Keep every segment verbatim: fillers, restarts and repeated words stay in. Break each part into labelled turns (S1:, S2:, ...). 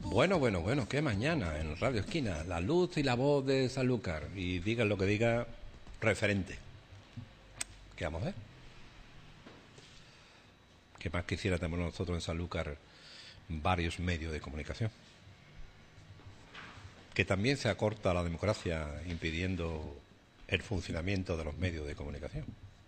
S1: Bueno, bueno, bueno, qué mañana en Radio Esquina, la luz y la voz de Sanlúcar. Y digan lo que diga, referente. ¿Qué vamos a ver? ¿Qué más quisiera tener nosotros en Sanlúcar varios medios de comunicación? Que también se acorta la democracia impidiendo el funcionamiento de los medios de comunicación.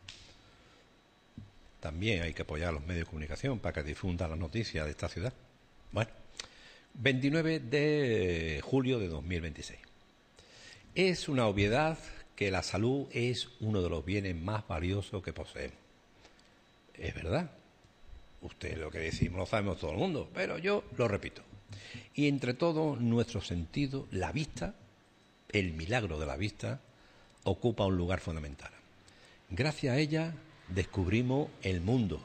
S1: También hay que apoyar a los medios de comunicación para que difundan las noticias de esta ciudad. Bueno, veintinueve de julio de dos mil veintiséis. Es una obviedad que la salud es uno de los bienes más valiosos que poseemos. Es verdad. Usted lo que decimos lo sabemos todo el mundo, pero yo lo repito. Y entre todo, nuestro sentido, la vista, el milagro de la vista, ocupa un lugar fundamental. Gracias a ella descubrimos el mundo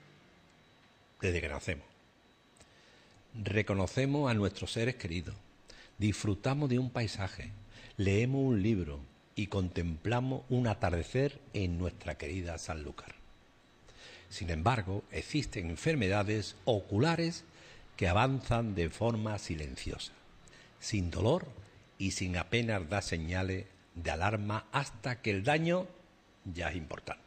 S1: desde que nacemos. Reconocemos a nuestros seres queridos, disfrutamos de un paisaje, leemos un libro y contemplamos un atardecer en nuestra querida Sanlúcar. Sin embargo, existen enfermedades oculares que avanzan de forma silenciosa, sin dolor y sin apenas dar señales de alarma hasta que el daño ya es importante.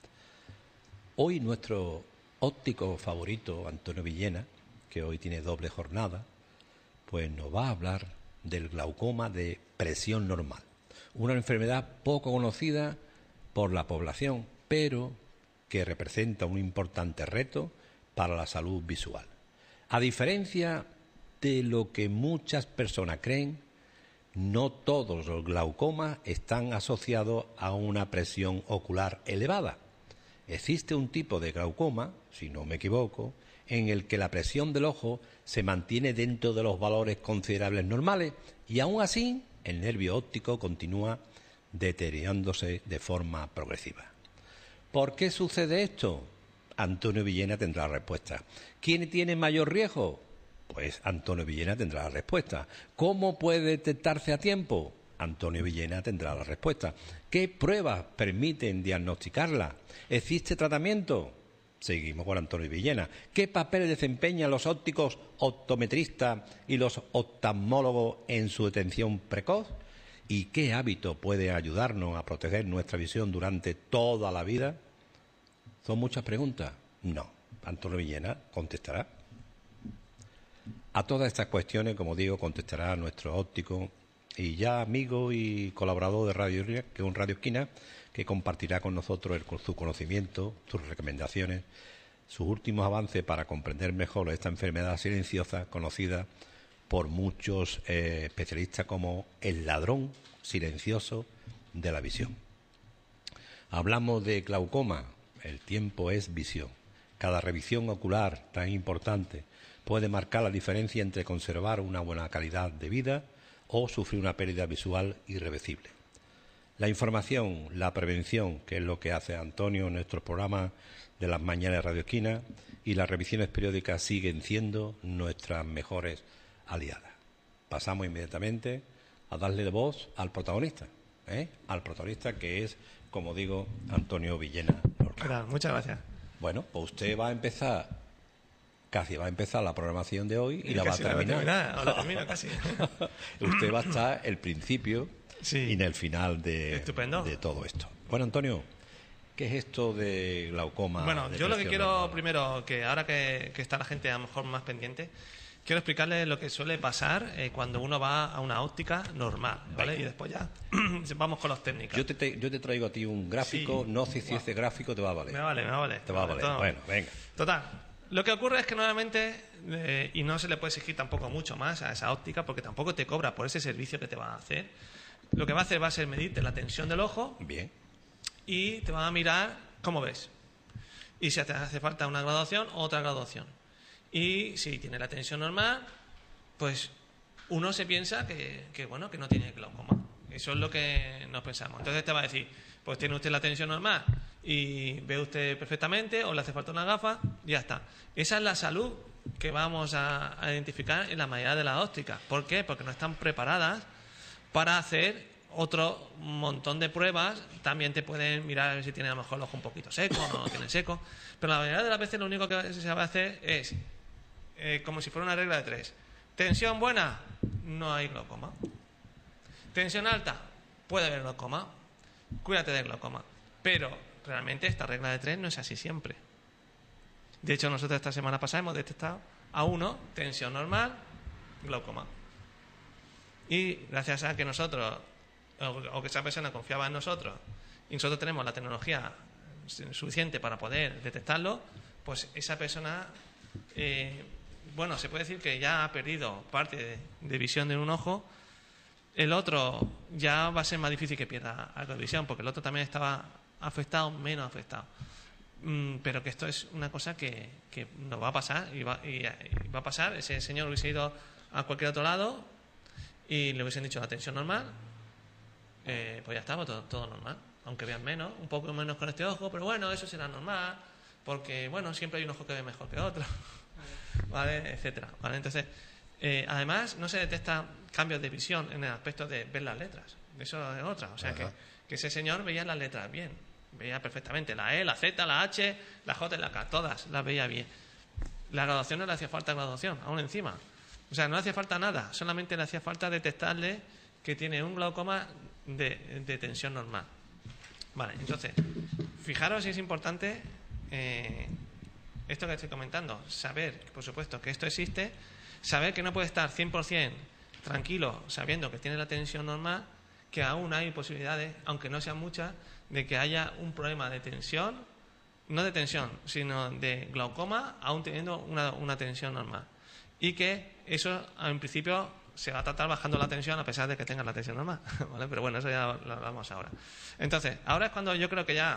S1: Hoy nuestro óptico favorito, Antonio Villena, que hoy tiene doble jornada, pues nos va a hablar del glaucoma de presión normal, una enfermedad poco conocida por la población, pero que representa un importante reto para la salud visual. A diferencia de lo que muchas personas creen, no todos los glaucomas están asociados a una presión ocular elevada. Existe un tipo de glaucoma, si no me equivoco, en el que la presión del ojo se mantiene dentro de los valores considerables normales y aún así el nervio óptico continúa deteriorándose de forma progresiva. ¿Por qué sucede esto? Antonio Villena tendrá la respuesta. ¿Quién tiene mayor riesgo? Pues Antonio Villena tendrá la respuesta. ¿Cómo puede detectarse a tiempo? Antonio Villena tendrá la respuesta. ¿Qué pruebas permiten diagnosticarla? ¿Existe tratamiento? Seguimos con Antonio Villena. ¿Qué papel desempeñan los ópticos optometristas y los oftalmólogos en su detención precoz? ¿Y qué hábito puede ayudarnos a proteger nuestra visión durante toda la vida? ¿Son muchas preguntas? No. Antonio Villena contestará. A todas estas cuestiones, como digo, contestará nuestro óptico y ya amigo y colaborador de Radio, que es un Radio Esquina, que compartirá con nosotros el, su conocimiento, sus recomendaciones, sus últimos avances para comprender mejor esta enfermedad silenciosa conocida por muchos eh, especialistas como el ladrón silencioso de la visión. Hablamos de glaucoma, el tiempo es visión. Cada revisión ocular tan importante puede marcar la diferencia entre conservar una buena calidad de vida o sufrir una pérdida visual irreversible. La información, la prevención, que es lo que hace Antonio en nuestros programas de las mañanas de Radio Esquina, y las revisiones periódicas siguen siendo nuestras mejores aliadas. Pasamos inmediatamente a darle voz al protagonista, ¿eh? al protagonista que es, como digo, Antonio Villena Lorca.
S2: Claro, muchas gracias.
S1: Bueno, pues usted va a empezar, casi va a empezar la programación de hoy y, y la va a terminar.
S2: terminar o la termino casi.
S1: Usted va a estar el principio sí. y en el final de, de todo esto. Bueno, Antonio, ¿qué es esto de glaucoma?
S2: Bueno, yo lo que quiero normal? primero, que ahora que, que está la gente a lo mejor más pendiente, quiero explicarles lo que suele pasar eh, cuando uno va a una óptica normal, ¿vale? Venga. Y después ya vamos con los técnicos.
S1: Yo te, te, yo te traigo a ti un gráfico, sí. no sé si wow. ese gráfico te va a valer.
S2: Me vale, me vale.
S1: Te va a valer,
S2: todo.
S1: Bueno, venga.
S2: Total, lo que ocurre es que normalmente, eh, y no se le puede exigir tampoco mucho más a esa óptica, porque tampoco te cobra por ese servicio que te va a hacer, lo que va a hacer va a ser medirte la tensión del ojo.
S1: Bien.
S2: Y te van a mirar cómo ves. Y si te hace falta una graduación o otra graduación. Y si tiene la tensión normal, pues uno se piensa que, que bueno, que no tiene glaucoma. Eso es lo que nos pensamos. Entonces te va a decir, pues tiene usted la tensión normal y ve usted perfectamente, o le hace falta una gafa, ya está. Esa es la salud que vamos a, a identificar en la mayoría de las ópticas. ¿Por qué? Porque no están preparadas para hacer otro montón de pruebas. También te pueden mirar a ver si tiene a lo mejor el ojo un poquito seco o no lo tiene seco. Pero la mayoría de las veces lo único que se va a hacer es, eh, como si fuera una regla de tres, Tensión buena, no hay glaucoma. Tensión alta, puede haber glaucoma. Cuídate del glaucoma. Pero realmente esta regla de tres no es así siempre. De hecho, nosotros esta semana pasada hemos detectado a uno, tensión normal, glaucoma. Y gracias a que nosotros, o que esa persona confiaba en nosotros, y nosotros tenemos la tecnología suficiente para poder detectarlo, pues esa persona, eh, bueno, se puede decir que ya ha perdido parte de, de visión de un ojo. El otro ya va a ser más difícil que pierda algo de visión, porque el otro también estaba afectado, menos afectado. Mm, pero que esto es una cosa que, que nos va a pasar, y va, y, y va a pasar. Ese señor hubiese ido a cualquier otro lado y le hubiesen dicho la tensión normal, eh, pues ya estaba todo, todo normal. Aunque vean menos, un poco menos con este ojo, pero bueno, eso será normal, porque bueno, siempre hay un ojo que ve mejor que otro, ¿vale? Etcétera, ¿vale? Entonces, eh, además, no se detectan cambios de visión en el aspecto de ver las letras. Eso es otra. O sea, que, que ese señor veía las letras bien, veía perfectamente la E, la Z, la H, la J y la K, todas las veía bien. La graduación no le hacía falta graduación, aún encima. O sea, no le hacía falta nada, solamente le hacía falta detectarle que tiene un glaucoma de, de tensión normal. Vale, entonces, fijaros si es importante eh, esto que estoy comentando, saber, por supuesto, que esto existe, saber que no puede estar cien por ciento tranquilo sabiendo que tiene la tensión normal, que aún hay posibilidades, aunque no sean muchas, de que haya un problema de tensión, no de tensión, sino de glaucoma, aún teniendo una, una tensión normal. Y que eso, en principio, se va a tratar bajando la tensión a pesar de que tenga la tensión normal, ¿vale? Pero bueno, eso ya lo hablamos ahora. Entonces, ahora es cuando yo creo que ya,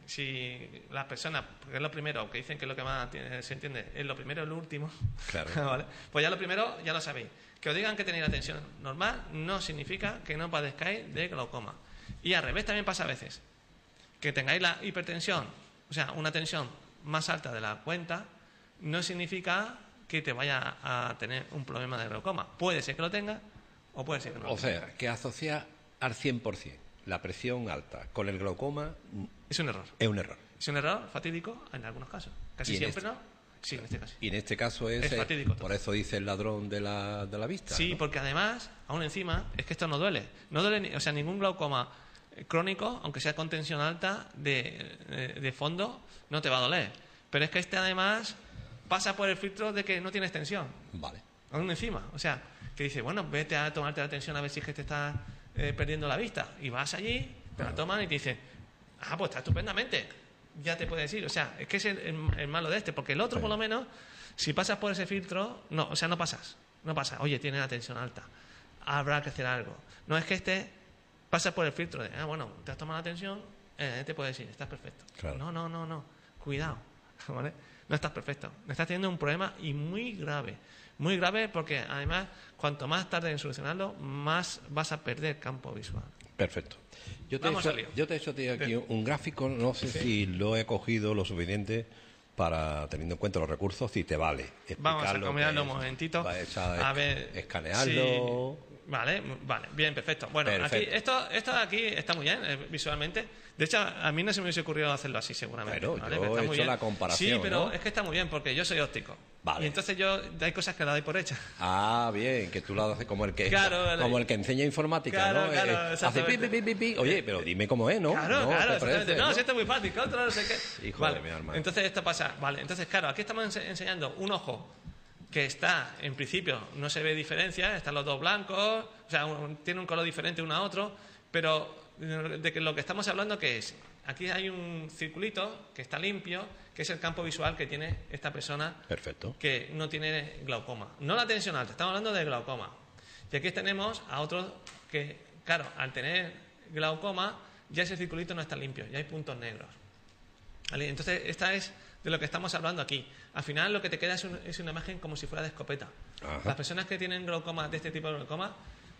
S2: si las personas, porque es lo primero, que dicen que es lo que más tiene, se entiende, es lo primero y lo último,
S1: claro.
S2: ¿vale? Pues ya lo primero, ya lo sabéis. Que os digan que tenéis la tensión normal no significa que no padezcáis de glaucoma. Y al revés también pasa a veces. Que tengáis la hipertensión, o sea, una tensión más alta de la cuenta, no significa que te vaya a tener un problema de glaucoma. Puede ser que lo tenga o puede ser que no lo
S1: tenga. O sea, que asociar al cien por ciento la presión alta con el glaucoma
S2: es un error.
S1: Es un error.
S2: Es un error fatídico en algunos casos. Casi siempre
S1: este,
S2: no. Sí, en este caso.
S1: Y en este caso es,
S2: es fatídico.
S1: Por eso dice el ladrón de la, de la vista.
S2: Sí,
S1: ¿no?
S2: porque además, aún encima, es que esto no duele. No duele, ni, o sea, ningún glaucoma crónico, aunque sea con tensión alta de, de, de fondo, no te va a doler. Pero es que este además pasa por el filtro de que no tienes tensión.
S1: Vale.
S2: Aún encima. O sea, que dice, bueno, vete a tomarte la tensión a ver si es que te estás eh, perdiendo la vista. Y vas allí, te la toman y te dicen, ah, pues está estupendamente. Ya te puede decir. O sea, es que es el, el, el malo de este. Porque el otro, sí, por lo menos, si pasas por ese filtro, no, o sea, no pasas. No pasa. Oye, tiene la tensión alta. Habrá que hacer algo. No es que este pasa por el filtro de, ah, bueno, te has tomado la tensión, eh, te puede decir, estás perfecto.
S1: Claro.
S2: No, no, no, no. Cuidado. ¿Vale? No estás perfecto. Estás teniendo un problema y muy grave. Muy grave porque, además, cuanto más tarde en solucionarlo, más vas a perder campo visual.
S1: Perfecto. Yo te, he hecho, yo te he hecho tío, aquí
S2: sí.
S1: un gráfico, no sé sí. si lo he cogido lo suficiente para, teniendo en cuenta los recursos, si te vale.
S2: Vamos a combinarlo un momentito.
S1: A,
S2: a ver,
S1: escanearlo.
S2: Sí. Vale, vale, bien, perfecto. Bueno, perfecto. Aquí, esto, esto de aquí está muy bien, eh, visualmente. De hecho, a mí no se me hubiese ocurrido hacerlo así, seguramente.
S1: Pero
S2: ¿vale?
S1: yo
S2: Pero
S1: he
S2: hecho
S1: hecho la comparación,
S2: sí, pero
S1: ¿no?
S2: es que está muy bien, porque yo soy óptico.
S1: Vale.
S2: Y entonces yo, hay cosas que las doy por hechas.
S1: Ah, bien, que tú lo haces como el que
S2: claro,
S1: como el que enseña informática,
S2: claro,
S1: ¿no?
S2: Claro,
S1: eh, hace pi, pi, pi, pi, pi. Oye, pero dime cómo es, ¿no?
S2: Claro,
S1: no,
S2: claro, exactamente.
S1: Parece,
S2: no,
S1: ¿no?
S2: si esto es muy fácil, contra no sé qué.
S1: Hijo
S2: vale.
S1: de mi alma.
S2: Entonces esto pasa, vale. Entonces, claro, aquí estamos ense enseñando un ojo que está, en principio, no se ve diferencia, están los dos blancos, o sea, un, tiene un color diferente uno a otro, pero de que lo que estamos hablando, ¿qué es? Aquí hay un circulito que está limpio, que es el campo visual que tiene esta persona.
S1: Perfecto.
S2: Que no tiene glaucoma. No la tensión alta, estamos hablando de glaucoma. Y aquí tenemos a otro que, claro, al tener glaucoma, ya ese circulito no está limpio, ya hay puntos negros. ¿Vale? Entonces, esta es de lo que estamos hablando aquí. Al final, lo que te queda es, un, es una imagen como si fuera de escopeta.
S1: Ajá.
S2: Las personas que tienen glaucoma, de este tipo de glaucoma,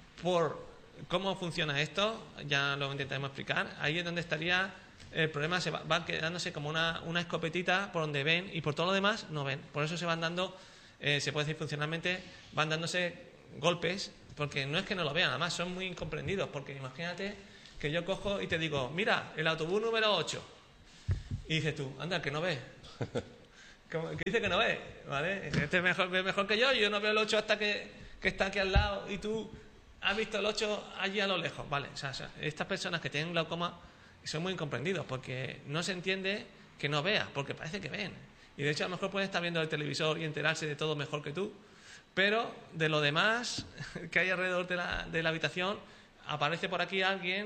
S2: por cómo funciona esto, ya lo intentaremos explicar, ahí es donde estaría el problema, se va, va quedándose como una, una escopetita por donde ven y por todo lo demás no ven. Por eso se van dando, eh, se puede decir funcionalmente, van dándose golpes, porque no es que no lo vean, además son muy incomprendidos, porque imagínate que yo cojo y te digo, mira, el autobús número ocho, y dices tú, anda, que no ves. Que dice que no ve, ¿vale? Este es mejor, ve mejor que yo, yo no veo el ocho hasta que que está aquí al lado y tú has visto el ocho allí a lo lejos. Vale, o sea, o sea, estas personas que tienen glaucoma son muy incomprendidos porque no se entiende que no veas, porque parece que ven. Y de hecho a lo mejor pueden estar viendo el televisor y enterarse de todo mejor que tú, pero de lo demás que hay alrededor de la, de la habitación, aparece por aquí alguien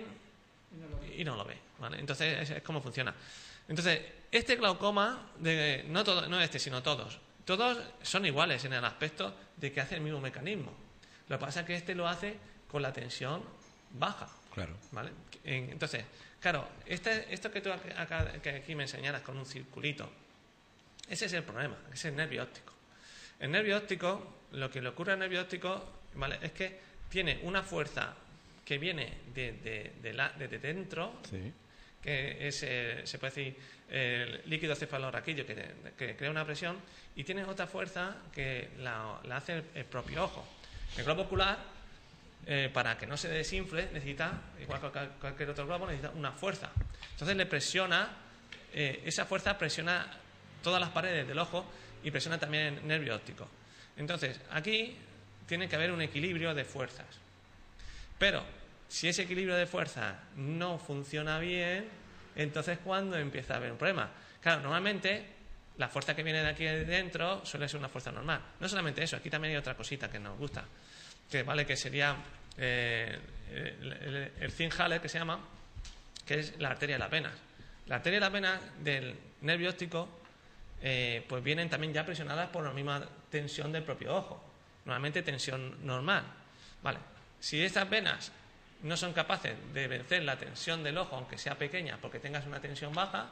S2: y no lo ve. ¿Vale? Entonces es, es como funciona. Entonces, este glaucoma, de, no, todo, no este, sino todos, todos son iguales en el aspecto de que hace el mismo mecanismo. Lo que pasa es que este lo hace con la tensión baja.
S1: Claro.
S2: ¿Vale? Entonces, claro, este, esto que tú acá, que aquí me enseñaras con un circulito, ese es el problema, ese es el nervio óptico. El nervio óptico, lo que le ocurre al nervio óptico, ¿vale?, es que tiene una fuerza que viene de, de, de, la, de dentro, sí, que es, eh, se puede decir, el líquido cefalorraquídeo, que, que crea una presión, y tiene otra fuerza que la, la hace el, el propio ojo. El globo ocular, eh, para que no se desinfle, necesita, igual que cualquier otro globo, necesita una fuerza. Entonces le presiona, eh, esa fuerza presiona todas las paredes del ojo y presiona también el nervio óptico. Entonces, aquí tiene que haber un equilibrio de fuerzas. Pero, si ese equilibrio de fuerzas no funciona bien, entonces ¿cuándo empieza a haber un problema? Claro, normalmente la fuerza que viene de aquí dentro suele ser una fuerza normal. No solamente eso, aquí también hay otra cosita que nos gusta, que vale que sería eh, el, el, el Zinhals, que se llama, que es la arteria de las venas. La arteria de las venas del nervio óptico eh, pues vienen también ya presionadas por la misma tensión del propio ojo, normalmente tensión normal. Vale, si estas venas no son capaces de vencer la tensión del ojo, aunque sea pequeña, porque tengas una tensión baja,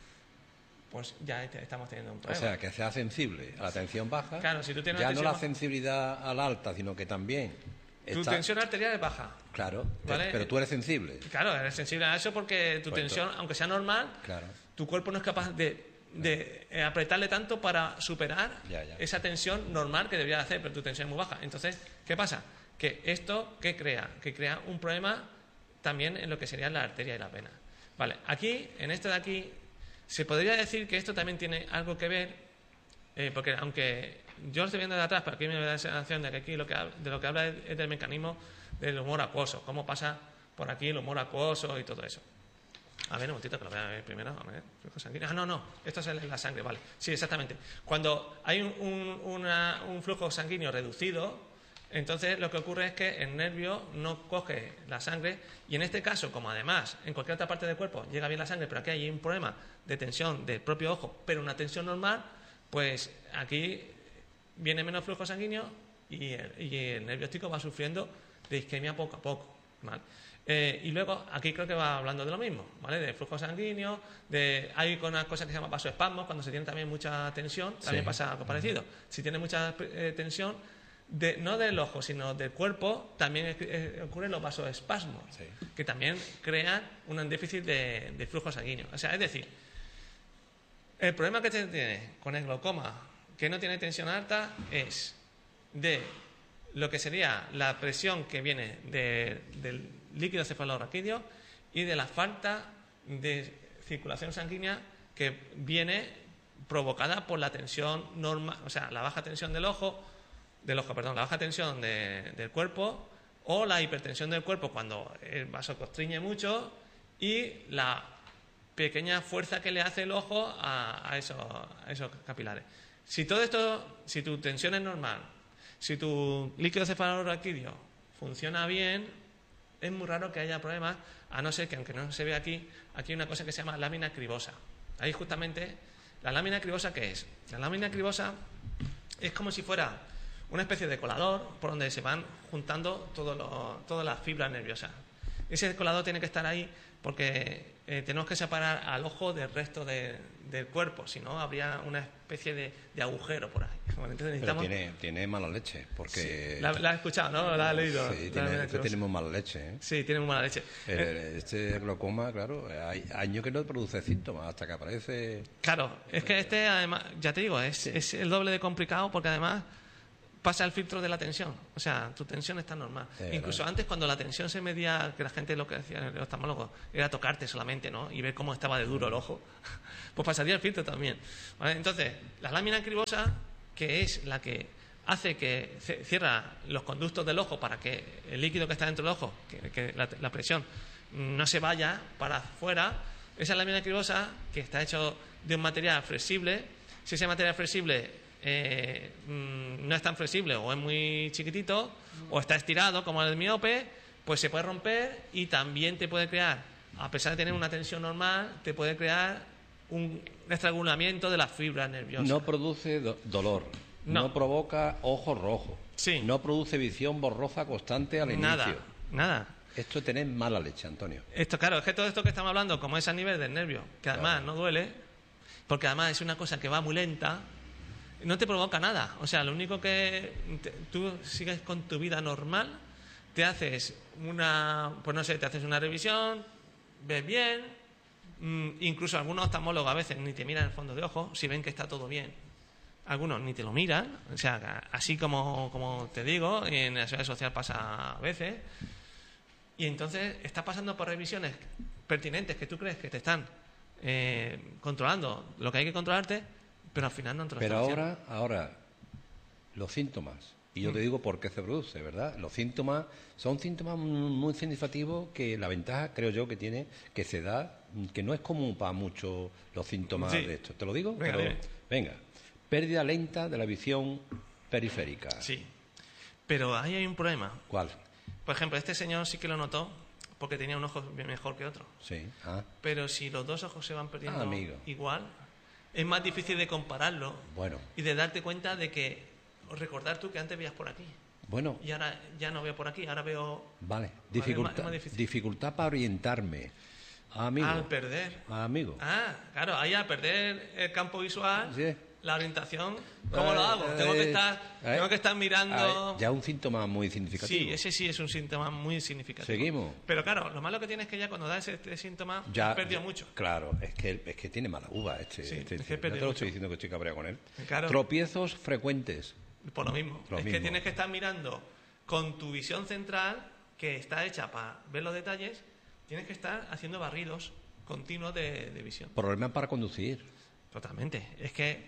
S2: pues ya estamos teniendo un problema.
S1: O sea, que sea sensible a la tensión baja.
S2: Claro, si tú tienes
S1: ya
S2: una
S1: no
S2: tensión
S1: la sensibilidad a la alta, sino que también
S2: tu
S1: está...
S2: tensión arterial es baja.
S1: Claro,
S2: ¿vale?
S1: Pero tú eres sensible.
S2: Claro, eres sensible a eso porque tu
S1: pues
S2: tensión,
S1: entonces...
S2: aunque sea normal,
S1: claro,
S2: tu cuerpo no es capaz de, de eh, apretarle tanto para superar
S1: ya, ya.
S2: esa tensión normal que debería hacer, pero tu tensión es muy baja. Entonces, ¿qué pasa? Que esto, ¿qué crea? Que crea un problema también en lo que serían las arterias y las venas. Vale, aquí, en esto de aquí, se podría decir que esto también tiene algo que ver, eh, porque aunque yo lo estoy viendo de atrás, pero aquí me da la sensación de que aquí lo que habla, de lo que habla es, es del mecanismo del humor acuoso, cómo pasa por aquí el humor acuoso y todo eso. A ver, un momentito que lo voy a ver primero. A ver, flujo sanguíneo. Ah, no, no, esto es en la sangre, vale. Sí, exactamente. Cuando hay un, un, una, un flujo sanguíneo reducido, entonces lo que ocurre es que el nervio no coge la sangre y en este caso, como además en cualquier otra parte del cuerpo llega bien la sangre, pero aquí hay un problema de tensión del propio ojo, pero una tensión normal, pues aquí viene menos flujo sanguíneo y el, y el nervio óptico va sufriendo de isquemia poco a poco, ¿vale? Eh, y luego aquí creo que va hablando de lo mismo, ¿vale? De flujo sanguíneo, de hay una cosa que se llama vasoespasmos, cuando se tiene también mucha tensión, también sí. Pasa algo parecido. Si tiene mucha eh, tensión, de, no del ojo, sino del cuerpo, también eh, ocurren los vasoespasmos, sí. Que también crean un déficit de, de flujo sanguíneo. O sea, es decir, el problema que se tiene con el glaucoma, que no tiene tensión alta, es de lo que sería la presión que viene de, del líquido cefalorraquídeo y de la falta de circulación sanguínea que viene provocada por la tensión normal, o sea, la baja tensión del ojo, del ojo, perdón, la baja tensión de, del cuerpo o la hipertensión del cuerpo cuando el vaso constriñe mucho y la pequeña fuerza que le hace el ojo a, a, esos, a esos capilares. Si todo esto, si tu tensión es normal, si tu líquido cefalorraquídeo funciona bien, es muy raro que haya problemas, a no ser que, aunque no se ve aquí, aquí hay una cosa que se llama lámina cribosa. Ahí justamente, ¿la lámina cribosa qué es? La lámina cribosa es como si fuera una especie de colador por donde se van juntando todo lo, todas las fibras nerviosas. Ese colador tiene que estar ahí porque eh, tenemos que separar al ojo del resto de, del cuerpo, si no habría una especie de, de agujero por ahí. Bueno, entonces necesitamos...
S1: Pero tiene, tiene mala leche, porque...
S2: Sí, la, la has escuchado, ¿no? La has leído.
S1: Sí, tiene, este tiene muy mala leche. ¿eh?
S2: Sí, tiene muy mala leche.
S1: Eh, este glaucoma, claro, hay años que no produce síntomas hasta que aparece...
S2: Claro, es que este, además, ya te digo, es, sí. es el doble de complicado porque además pasa el filtro de la tensión. O sea, tu tensión está normal. Sí, incluso claro. Antes, cuando la tensión se medía, que la gente lo que decía el oftalmólogo era tocarte solamente, ¿no? Y ver cómo estaba de duro el ojo. Pues pasaría el filtro también. ¿Vale? Entonces, la lámina cribosa, que es la que hace que ce- cierra los conductos del ojo para que el líquido que está dentro del ojo, que, que la, la presión, no se vaya para afuera. Esa lámina acribosa, que está hecho de un material flexible, si ese material flexible eh, mm, no es tan flexible o es muy chiquitito o está estirado como el del miope, pues se puede romper y también te puede crear, a pesar de tener una tensión normal, te puede crear un estrangulamiento de las fibras nerviosas.
S1: No produce do- dolor, no.
S2: No.
S1: provoca ojos rojos,
S2: Sí.
S1: no produce visión borrosa constante al
S2: Nada,
S1: inicio.
S2: nada.
S1: Esto es tener mala leche, Antonio.
S2: Esto, claro, es que todo esto que estamos hablando, como es a nivel del nervio, que además
S1: Claro.
S2: no duele, porque además es una cosa que va muy lenta, no te provoca nada. O sea, lo único que te- tú sigues con tu vida normal, te haces una, pues no sé, te haces una revisión, ves bien, mm, incluso algunos oftalmólogos a veces ni te miran el fondo de ojo, si ven que está todo bien. Algunos ni te lo miran, o sea, así como, como te digo, y en la seguridad social pasa a veces. Y entonces estás pasando por revisiones pertinentes que tú crees que te están eh, controlando lo que hay que controlarte, pero al final no te lo
S1: Pero
S2: están haciendo.
S1: ahora, ahora, los síntomas, y yo te digo por qué se produce, ¿verdad? Los síntomas son síntomas muy significativos que la ventaja, creo yo, que tiene, que se da, que no es común para muchos los síntomas
S2: Sí.
S1: de esto. ¿Te lo digo?
S2: Venga,
S1: Pero,
S2: dime.
S1: venga, pérdida lenta de la visión periférica.
S2: Sí. Pero ahí hay un problema.
S1: ¿Cuál?
S2: Por ejemplo, este señor sí que lo notó porque tenía un ojo bien mejor que otro.
S1: Sí. Ah,
S2: Pero si los dos ojos se van perdiendo
S1: Ah, amigo.
S2: igual, es más difícil de compararlo
S1: bueno,
S2: y de darte cuenta de que, o recordar tú que antes veías por aquí
S1: bueno,
S2: y ahora ya no veo por aquí, ahora veo
S1: vale.
S2: es más-
S1: Dificultad,
S2: es más difícil.
S1: dificultad para orientarme. Amigo.
S2: al perder.
S1: Amigo.
S2: Ah, claro, ahí al perder el campo visual,
S1: Sí.
S2: la orientación, ¿cómo
S1: Eh,
S2: lo hago? Tengo que
S1: eh,
S2: estar,
S1: eh,
S2: tengo que estar mirando.
S1: Ah, ya un síntoma muy significativo.
S2: Sí, ese sí es un síntoma muy significativo.
S1: Seguimos.
S2: Pero claro, lo malo que tienes es que ya cuando da ese, este síntoma,
S1: Ya,
S2: has perdido
S1: ya-
S2: mucho.
S1: Claro, es que, es que tiene mala uva este.
S2: Sí,
S1: este
S2: es que
S1: tío.
S2: he
S1: No
S2: perdido
S1: te lo
S2: mucho.
S1: estoy diciendo que estoy cabreado con él.
S2: Claro.
S1: Tropiezos frecuentes.
S2: Por lo mismo.
S1: Lo
S2: es que
S1: mismo.
S2: tienes que estar mirando con tu visión central, que está hecha para ver los detalles, tienes que estar haciendo barridos continuos de, de visión.
S1: Problemas para conducir.
S2: Totalmente. Es que.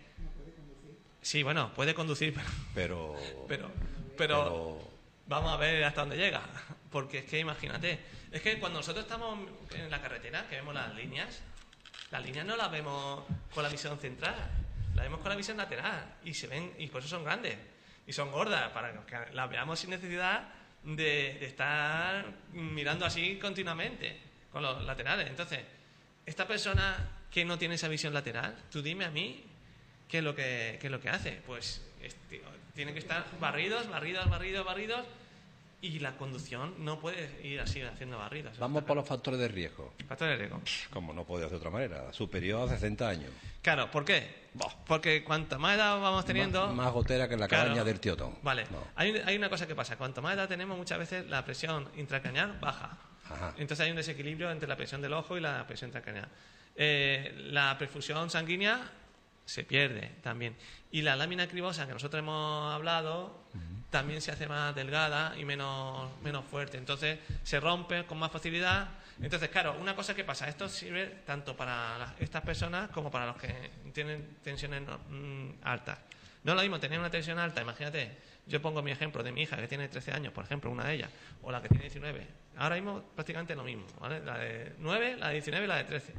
S2: Sí, bueno, puede conducir, pero.
S1: Pero.
S2: Pero, pero, vamos a ver hasta dónde llega. Porque es que imagínate. Es que cuando nosotros estamos en la carretera, que vemos las líneas, las líneas no las vemos con la visión central, las vemos con la visión lateral. Y se ven, y por eso son grandes. Y son gordas, para que las veamos sin necesidad de, de estar mirando así continuamente, con los laterales. Entonces, esta persona que no tiene esa visión lateral, tú dime a mí ¿qué es lo que, qué es lo que hace? Pues este, tiene que estar barridos, barridos, barridos, barridos, y la conducción no puede ir así haciendo barridos.
S1: Vamos por los factores de riesgo.
S2: Factores de riesgo.
S1: Como no puede hacer de otra manera. Superior a sesenta años.
S2: Claro, ¿por qué?
S1: Bah.
S2: Porque cuanto más edad vamos teniendo...
S1: Más, más gotera que en la
S2: Claro.
S1: cabaña del tío Tom.
S2: Vale.
S1: No.
S2: Hay, hay una cosa que pasa. Cuanto más edad tenemos, muchas veces la presión intracraneal baja.
S1: Ajá.
S2: Entonces hay un desequilibrio entre la presión del ojo y la presión intracraneal. Eh, la perfusión sanguínea se pierde también. Y la lámina acribosa que nosotros hemos hablado también se hace más delgada y menos, menos fuerte. Entonces se rompe con más facilidad. Entonces, claro, una cosa que pasa, esto sirve tanto para las- estas personas como para los que tienen tensiones no- mm, altas. No es lo mismo tener una tensión alta, imagínate, yo pongo mi ejemplo de mi hija que tiene trece años, por ejemplo, una de ellas, o la que tiene diecinueve. Ahora mismo prácticamente lo mismo, ¿vale? La de nueve, la de diecinueve y la de trece.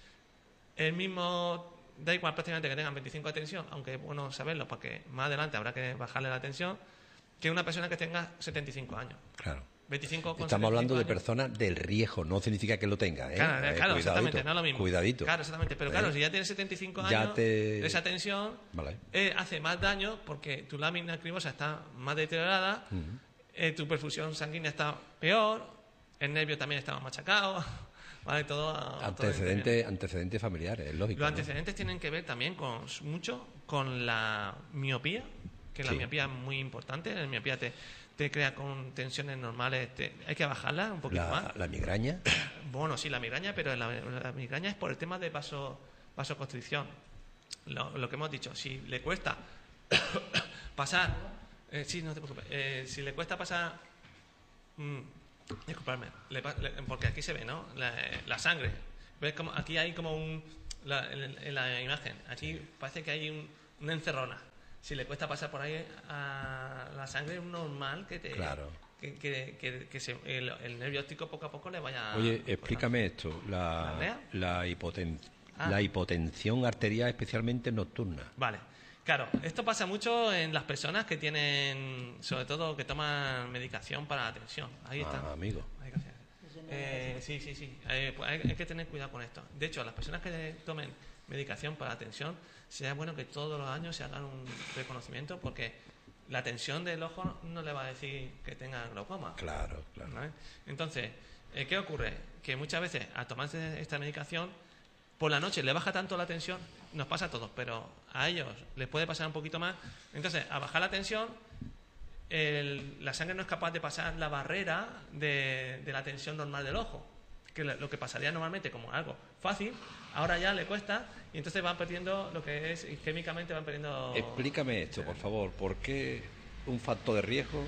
S2: El mismo, da igual prácticamente que tengan veinticinco de tensión, aunque es bueno saberlo porque más adelante habrá que bajarle la tensión, que una persona que tenga setenta y cinco años.
S1: Claro.
S2: veinticinco con
S1: Estamos hablando de
S2: setenta y cinco años.
S1: personas del riesgo, no significa que lo tenga, ¿eh?
S2: Claro,
S1: Eh,
S2: claro,
S1: cuidadito,
S2: exactamente, no es lo mismo.
S1: Cuidadito.
S2: Claro, exactamente. Pero
S1: ¿Eh?
S2: claro, si ya tienes setenta y cinco
S1: Ya
S2: años,
S1: te-
S2: esa tensión
S1: Vale.
S2: eh, hace más daño porque tu lámina acribosa está más deteriorada, eh, tu perfusión sanguínea está peor, el nervio también está más machacado, ¿vale? Todo, todo
S1: Antecedentes, antecedentes familiares, es lógico.
S2: Los
S1: ¿no?
S2: antecedentes tienen que ver también con mucho con la miopía, que la
S1: Sí.
S2: miopía es muy importante. La miopía te, te crea con tensiones normales, te- hay que bajarla un poquito
S1: La,
S2: más.
S1: la migraña.
S2: Bueno, sí, la migraña, pero la, la migraña es por el tema de vaso, vasoconstricción. Lo, lo que hemos dicho, si le cuesta pasar, eh, sí, no te preocupes, eh, si le cuesta pasar, mm, disculpadme, le pa- le- porque aquí se ve, ¿no? La, la sangre. ¿Ves como aquí hay como un, la- en, en la imagen, aquí parece que hay un, una encerrona. si le cuesta pasar por ahí a la sangre, es normal que te...
S1: Claro.
S2: Que, que, que, que se, el, el nervio óptico poco a poco le vaya...
S1: Oye, explícame esto, la,
S2: ¿La
S1: la, hipoten,
S2: Ah.
S1: la hipotensión arterial especialmente nocturna.
S2: Vale. Claro, esto pasa mucho en las personas que tienen, sobre todo, que toman medicación para la tensión. Ahí está.
S1: Ah, amigo.
S2: Medicación. Eh, sí, sí, sí. Eh, pues hay, hay que tener cuidado con esto. De hecho, las personas que tomen medicación para la tensión, sería bueno que todos los años se hagan un reconocimiento, porque la tensión del ojo no le va a decir que tenga glaucoma.
S1: Claro, claro.
S2: ¿Vale? Entonces, eh, ¿qué ocurre? Que muchas veces al tomarse esta medicación, por la noche le baja tanto la tensión, nos pasa a todos, pero a ellos les puede pasar un poquito más. Entonces, al bajar la tensión, el, la sangre no es capaz de pasar la barrera de, de la tensión normal del ojo, que lo que pasaría normalmente como algo fácil, ahora ya le cuesta, y entonces van perdiendo lo que es, isquémicamente van perdiendo...
S1: Explícame esto, por favor. ¿Por qué un factor de riesgo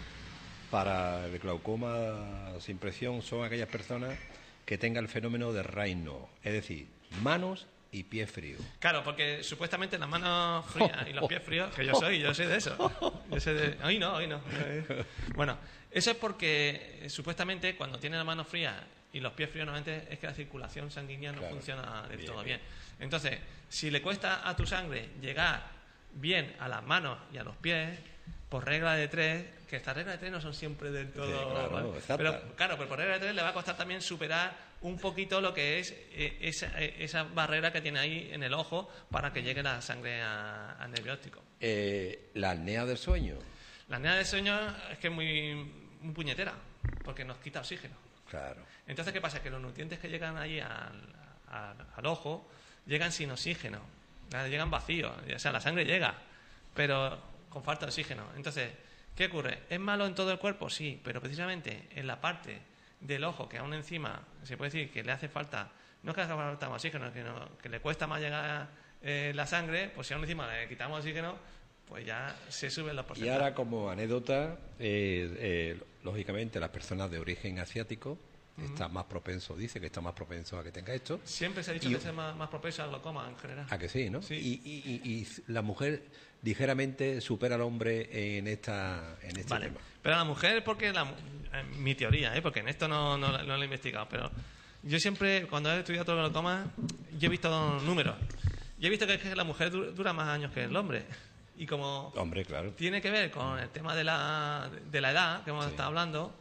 S1: para el glaucoma sin presión son aquellas personas que tengan el fenómeno de Raynaud? Es decir, manos y pies fríos.
S2: Claro, porque supuestamente las manos frías y los pies fríos, que yo soy, yo soy de eso. Yo soy de... Hoy no, hoy no. Bueno, eso es porque eh, supuestamente cuando tiene las manos frías y los pies fríos, normalmente es que la circulación sanguínea no
S1: Claro.
S2: funciona del
S1: Bien,
S2: todo
S1: bien.
S2: bien. Entonces, si le cuesta a tu sangre llegar bien a las manos y a los pies, por regla de tres, que estas reglas de tres no son siempre del todo...
S1: Sí, claro,
S2: ¿vale?
S1: exacto.
S2: Pero claro, pero por regla de tres le va a costar también superar un poquito lo que es eh, esa, eh, esa barrera que tiene ahí en el ojo para que llegue la sangre a- al nervio óptico.
S1: Eh, la apnea del sueño.
S2: La apnea del sueño es que es muy, muy puñetera, porque nos quita oxígeno.
S1: Claro.
S2: Entonces, ¿qué pasa? Que los nutrientes que llegan allí al, al, al ojo llegan sin oxígeno, ¿vale? Llegan vacíos, o sea, la sangre llega, pero con falta de oxígeno. Entonces, ¿qué ocurre? ¿Es malo en todo el cuerpo? Sí, pero precisamente en la parte del ojo, que aún encima se puede decir que le hace falta, no es que le haga falta más oxígeno, que, no, que le cuesta más llegar eh, la sangre, pues si aún encima le quitamos oxígeno, pues ya se suben los
S1: Y
S2: porcentajes.
S1: ahora, como anécdota, eh, eh, lógicamente las personas de origen asiático están más propensos, dice que están más propensos a que tenga esto.
S2: Siempre se ha dicho
S1: Y-
S2: que es más, más propenso al glaucoma en general.
S1: A que sí, ¿no?
S2: Sí.
S1: Y, y- y- y la mujer ligeramente supera al hombre en esta en este
S2: Vale,
S1: tema.
S2: pero la mujer, porque la, mu- eh, mi teoría, ¿eh? Porque en esto no, no, no lo he investigado, pero yo siempre, cuando he estudiado todo el glaucoma, yo he visto números. Y he visto que, es que la mujer du- dura más años que el hombre. Y como
S1: Hombre, claro.
S2: tiene que ver con el tema de la, de la edad que hemos
S1: Sí.
S2: estado hablando,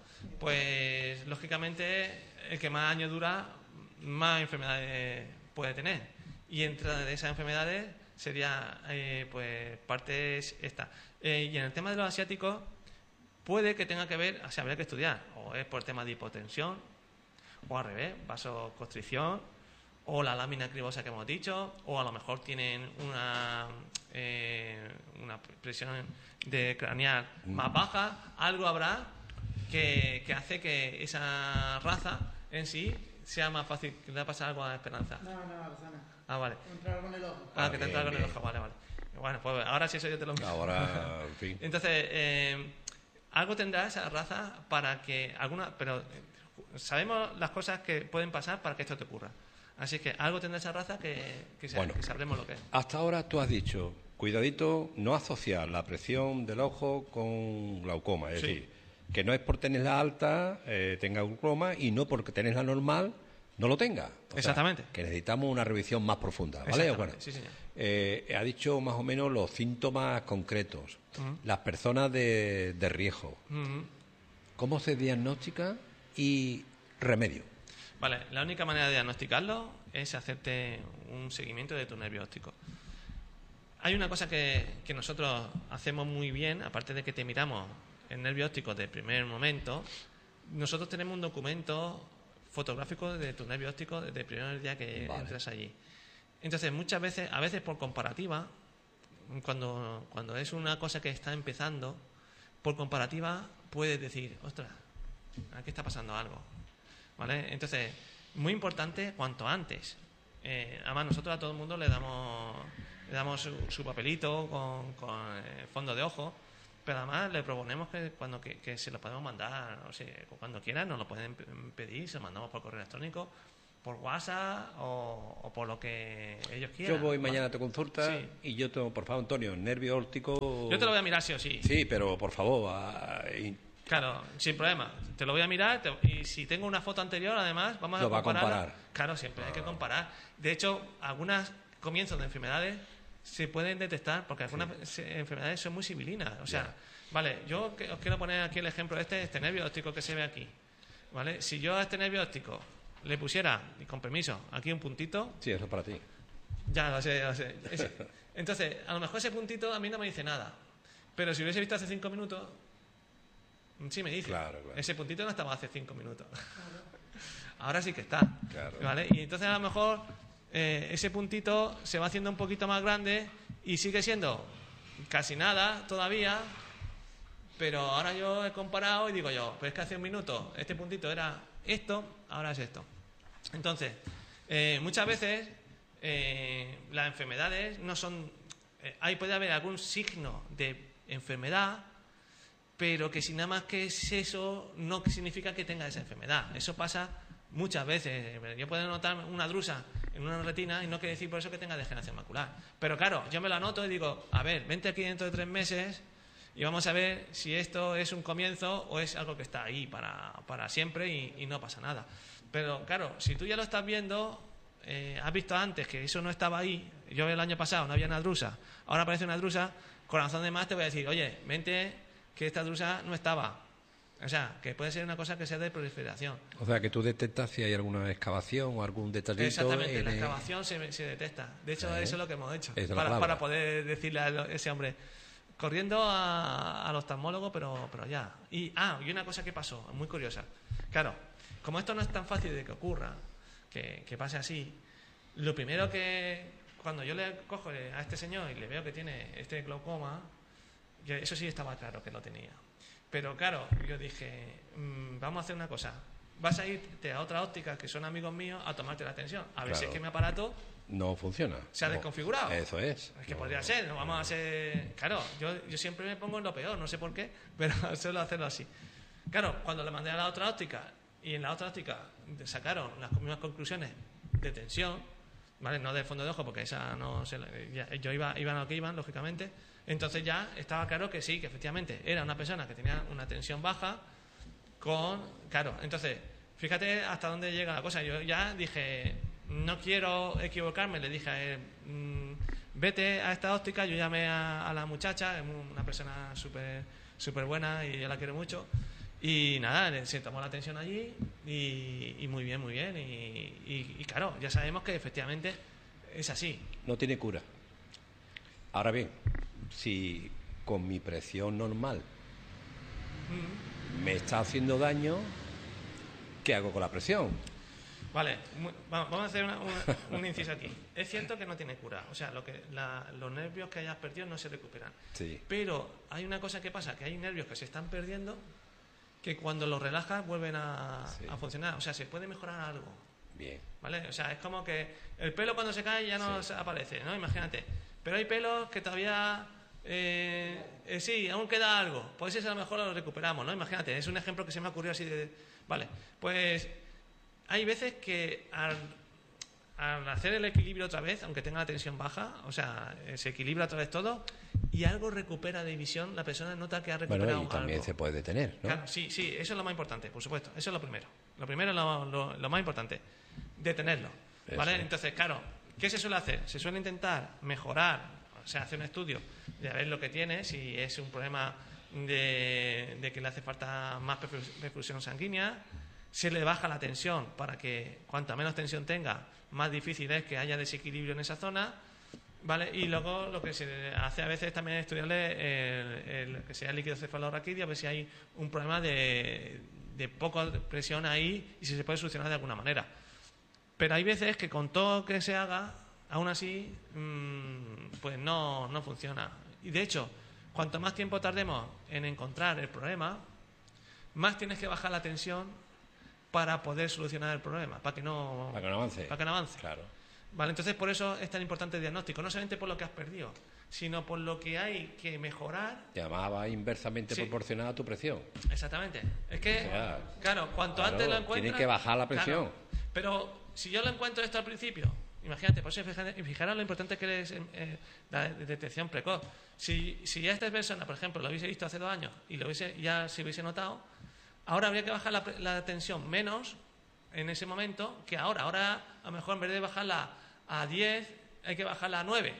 S2: pues lógicamente el que más años dura, más enfermedades puede tener. Y entre de esas enfermedades sería eh, pues partes esta. Eh, y en el tema de los asiáticos puede que tenga que ver, o sea, habría que estudiar, o es por tema de hipotensión, o al revés, vasoconstricción, o la lámina cribosa que hemos dicho, o a lo mejor tienen una, eh, una presión de craneal más baja, algo habrá que, que hace que esa raza en sí sea más fácil. ¿Que le ha pasado algo a Esperanza?
S3: No, no, Rosana.
S2: Ah, vale.
S3: Entrar con el ojo.
S2: Ah,
S1: Ah,
S2: que te ha
S1: bien,
S2: entrado con el
S1: bien.
S2: ojo, vale, vale. Bueno, pues ahora sí eso yo te lo
S1: Ahora, en fin.
S2: Entonces, eh, algo tendrá esa raza para que alguna... Pero eh, sabemos las cosas que pueden pasar para que esto te ocurra. Así que algo tendrá esa raza que, que, sea-
S1: Bueno.
S2: que sabremos lo que es.
S1: Hasta ahora tú has dicho, cuidadito, no asociar la presión del ojo con glaucoma. Es
S2: Sí.
S1: decir, que no es por tenerla alta, eh, tenga glaucoma, y no porque tenerla normal, no lo tenga. O sea,
S2: Exactamente.
S1: que necesitamos una revisión más profunda, ¿vale?
S2: Exactamente,
S1: Bueno,
S2: sí, señor.
S1: eh, ha dicho más o menos los síntomas concretos. Las personas de, de riesgo.
S2: Ujú.
S1: ¿Cómo se diagnostica y remedio?
S2: Vale, la única manera de diagnosticarlo es hacerte un seguimiento de tu nervio óptico. Hay una cosa que, que nosotros hacemos muy bien, aparte de que te miramos el nervio óptico de primer momento, nosotros tenemos un documento fotográfico de tu nervio óptico desde el primer día que
S1: Vale.
S2: entras allí. Entonces, muchas veces, a veces por comparativa, cuando, cuando es una cosa que está empezando, por comparativa puedes decir, ostras, aquí está pasando algo. ¿Vale? Entonces, muy importante cuanto antes. Eh, además, nosotros a todo el mundo le damos, le damos su, su papelito con, con eh, fondo de ojo, pero además le proponemos que cuando que, que se lo podemos mandar, o sea, cuando quieran nos lo pueden pe- pedir, se lo mandamos por correo electrónico, por WhatsApp o, o por lo que ellos quieran.
S1: Yo voy
S2: ¿vale?
S1: mañana a tu consulta
S2: Sí.
S1: y yo tengo, por favor, Antonio, nervio óptico.
S2: Yo te lo voy a mirar sí o sí.
S1: Sí, pero por favor. a- y-
S2: Claro, sin problema. Te lo voy a mirar te- y si tengo una foto anterior, además, vamos
S1: Lo
S2: a
S1: va a
S2: compararla.
S1: comparar.
S2: Claro, siempre hay que comparar. De hecho, algunos comienzos de enfermedades se pueden detectar porque algunas se- enfermedades son muy sibilinas. O sea,
S1: Ya.
S2: vale, yo que- os quiero poner aquí el ejemplo de este, este nervio óptico que se ve aquí. ¿Vale? Si yo a este nervio óptico le pusiera, y con permiso, aquí un puntito,
S1: Sí, eso es para ti.
S2: ya lo sé, ya lo sé. Ese- Entonces, a lo mejor ese puntito a mí no me dice nada. Pero si hubiese visto hace cinco minutos, sí me dice.
S1: Claro, claro.
S2: Ese puntito no estaba hace cinco minutos. Ahora sí que está.
S1: Claro.
S2: ¿Vale? Y entonces a lo mejor eh, ese puntito se va haciendo un poquito más grande y sigue siendo casi nada todavía. Pero ahora yo he comparado y digo yo, pues es que hace un minuto este puntito era esto, ahora es esto. Entonces, eh, muchas veces eh, las enfermedades no son... eh, ahí puede haber algún signo de enfermedad, pero que si nada más que es eso, no significa que tenga esa enfermedad. Eso pasa muchas veces. Yo puedo notar una drusa en una retina y no quiere decir por eso que tenga degeneración macular. Pero claro, yo me la anoto y digo, a ver, vente aquí dentro de tres meses y vamos a ver si esto es un comienzo o es algo que está ahí para, para siempre y, y no pasa nada. Pero claro, si tú ya lo estás viendo, eh, has visto antes que eso no estaba ahí, yo el año pasado no había una drusa, ahora aparece una drusa, con razón de más te voy a decir, oye, vente que esta drusa no estaba. O sea, que puede ser una cosa que sea de proliferación.
S1: O sea, que tú detectas si hay alguna excavación o algún detallito.
S2: Exactamente,
S1: en
S2: la
S1: el-
S2: excavación se, se detecta. De hecho,
S1: Sí.
S2: eso es lo que hemos hecho.
S1: Esa es la
S2: Para,
S1: palabra.
S2: para poder decirle a lo- ese hombre, corriendo a- al oftalmólogo, pero, pero ya. Y, ah, y una cosa que pasó, muy curiosa. Claro, como esto no es tan fácil de que ocurra, que, que pase así, lo primero que, cuando yo le cojo a este señor y le veo que tiene este glaucoma, yo- eso sí estaba claro que lo tenía. Pero claro, yo dije, mm, vamos a hacer una cosa. Vas a irte a otra óptica, que son amigos míos, a tomarte la atención. A ver si
S1: Claro.
S2: es que mi aparato
S1: No funciona.
S2: se ha
S1: No.
S2: desconfigurado.
S1: Eso es.
S2: Es que
S1: No.
S2: podría ser, no vamos a ser... Claro, yo, yo siempre me pongo en lo peor, no sé por qué, pero suelo hacerlo así. Claro, cuando le mandé a la otra óptica y en la otra óptica sacaron las mismas conclusiones de tensión, ¿vale? No de fondo de ojo, porque esa no se la- ya- yo iba, iban a lo que iban, lógicamente. Entonces ya estaba claro que sí, que efectivamente era una persona que tenía una tensión baja con... Claro, entonces, fíjate hasta dónde llega la cosa. Yo ya dije, no quiero equivocarme, le dije a él, mm, vete a esta óptica, yo llamé a, a la muchacha, es una persona súper súper buena y yo la quiero mucho. Y nada, le- se tomó la atención allí y, y muy bien, muy bien. Y, y- y claro, ya sabemos que efectivamente es así.
S1: No tiene cura. Ahora bien, si con mi presión normal me está haciendo daño, ¿qué hago con la presión?
S2: Vale, mu- va- vamos a hacer una- una- un inciso aquí. Es cierto que no tiene cura, o sea, lo que, la- los nervios que hayas perdido no se recuperan.
S1: Sí.
S2: Pero hay una cosa que pasa, que hay nervios que se están perdiendo que cuando los relajas vuelven a,
S1: Sí.
S2: a funcionar. O sea, se puede mejorar algo.
S1: Bien.
S2: ¿Vale? O sea, es como que el pelo cuando se cae ya no
S1: Sí.
S2: se aparece, ¿no? Imagínate. Pero hay pelos que todavía... eh, eh, sí, aún queda algo. Pues ese a lo mejor lo recuperamos, ¿no? Imagínate, es un ejemplo que se me ha ocurrido así de... Vale, pues hay veces que al, al hacer el equilibrio otra vez, aunque tenga la tensión baja, o sea, eh, se equilibra otra vez todo y algo recupera de visión, la persona nota que ha recuperado
S1: Bueno, y también
S2: algo.
S1: se puede detener, ¿no?
S2: Claro, sí, sí, eso es lo más importante, por supuesto. Eso es lo primero. Lo primero es lo, lo- lo más importante, detenerlo. ¿Vale?
S1: Eso.
S2: Entonces, claro, ¿qué se suele hacer? Se suele intentar mejorar, o sea, hacer un estudio de a ver lo que tiene, si es un problema de, de que le hace falta más perfus- perfusión sanguínea, se le baja la tensión para que cuanta menos tensión tenga, más difícil es que haya desequilibrio en esa zona. ¿Vale? Y luego lo que se hace a veces también es estudiarle el, el que sea el líquido cefalorraquídeo, a ver si hay un problema de, de poca presión ahí y si se puede solucionar de alguna manera. Pero hay veces que con todo que se haga, aún así, mmm, pues no, no funciona. Y de hecho, cuanto más tiempo tardemos en encontrar el problema, más tienes que bajar la tensión para poder solucionar el problema, para que no,
S1: Para que no avance.
S2: para que no avance.
S1: Claro.
S2: Vale, entonces por eso es tan importante el diagnóstico, no solamente por lo que has perdido, sino por lo que hay que mejorar.
S1: Y además va inversamente
S2: Sí.
S1: proporcionada a tu presión.
S2: Exactamente. Es que,
S1: O sea,
S2: claro, cuanto
S1: claro,
S2: antes lo encuentras...
S1: tiene que bajar la presión.
S2: Claro, Pero si yo lo encuentro esto al principio, imagínate, por eso fijaros lo importante que es eh, la detección precoz. Si, si ya esta persona, por ejemplo, lo hubiese visto hace dos años y lo hubiese, ya se hubiese notado, ahora habría que bajar la, la tensión menos en ese momento que ahora. Ahora, a lo mejor, en vez de bajarla a diez, hay que bajarla a nueve.